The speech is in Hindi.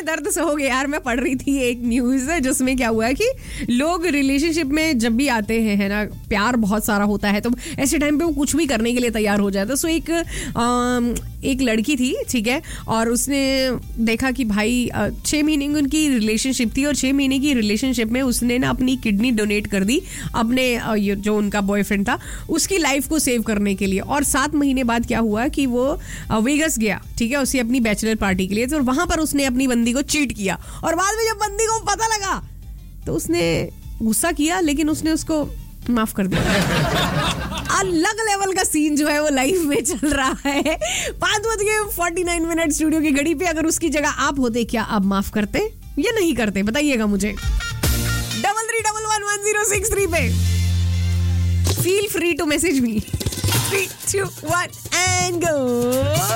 दर्द सहोगे यार। मैं पढ़ रही थी एक न्यूज जिसमें क्या हुआ है कि लोग रिलेशनशिप में जब भी आते हैं, है ना, प्यार बहुत सारा होता है तो ऐसे टाइम पे वो कुछ भी करने के लिए तैयार हो जाता है। सो एक लड़की थी, ठीक है, और उसने देखा कि भाई 6 महीने की उनकी रिलेशनशिप थी और 6 महीने की रिलेशनशिप में उसने ना अपनी किडनी डोनेट कर दी अपने जो उनका बॉयफ्रेंड था उसकी लाइफ को सेव करने के लिए। और 7 महीने बाद क्या हुआ कि वो वेगस गया, ठीक है, उसी अपनी बैचलर पार्टी के लिए। तो वहां पर उसने अपनी बंदी को चीट किया और बाद में जब बंदी को पता लगा तो उसने गुस्सा किया, लेकिन उसने उसको माफ कर दिया। अलग लेवल का सीन जो है वो लाइफ में चल रहा है। 5:49 स्टूडियो की घड़ी पे। अगर उसकी जगह आप होते, क्या आप माफ करते या नहीं करते? बताइएगा मुझे 33111063 पे। Feel free to message me. 3, 2, 1 and go.